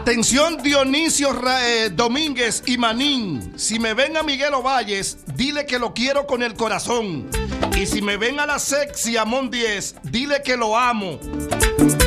Atención Dionisio Domínguez y Manín. Si me ven a Miguel Ovalles, dile que lo quiero con el corazón. Y si me ven a la sexy Amón 10, dile que lo amo.